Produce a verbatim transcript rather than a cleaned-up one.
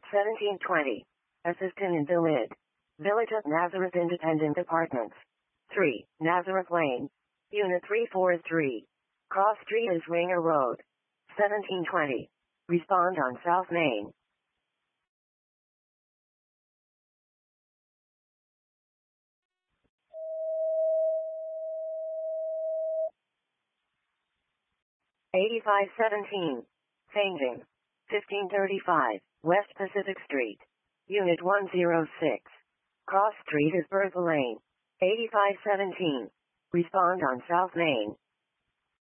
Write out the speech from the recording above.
seventeen twenty. Assistant in the Lid. Village of Nazareth Independent Apartments. three. Nazareth Lane. Unit three forty-three. Cross Street is Ringer Road. seventeen twenty. Respond on South Main. eighty-five seventeen. Changing. fifteen thirty-five. West Pacific Street. Unit one oh six. Cross Street is Bertha Lane. eighty-five seventeen. Respond on South Main.